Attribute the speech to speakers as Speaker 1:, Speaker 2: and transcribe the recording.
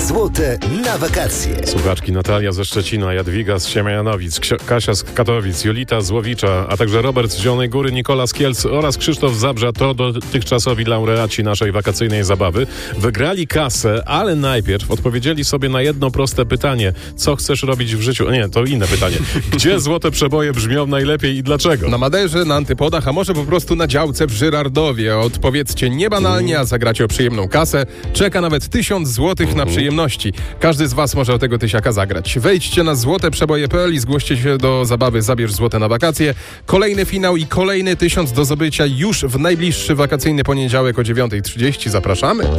Speaker 1: Złote na wakacje.
Speaker 2: Słuchaczki Natalia ze Szczecina, Jadwiga z Siemianowic, Kasia z Katowic, Julita z Łowicza, a także Robert z Zielonej Góry, Nikola z Kielc oraz Krzysztof z Zabrza to dotychczasowi laureaci naszej wakacyjnej zabawy. Wygrali kasę, ale najpierw odpowiedzieli sobie na jedno proste pytanie. Co chcesz robić w życiu? Nie, to inne pytanie. Gdzie złote przeboje brzmią najlepiej i dlaczego?
Speaker 3: Na Maderze, na Antypodach, a może po prostu na działce w Żyrardowie. Odpowiedzcie nie banalnie, a zagracie o przyjemną kasę. Czeka nawet 1000 złotych na przyjemności. Każdy z was może o tego tysiaka zagrać. Wejdźcie na złoteprzeboje.pl i zgłoście się do zabawy Zabierz złote na wakacje. Kolejny finał i kolejny 1000 do zdobycia już w najbliższy wakacyjny poniedziałek o 9:30. Zapraszamy.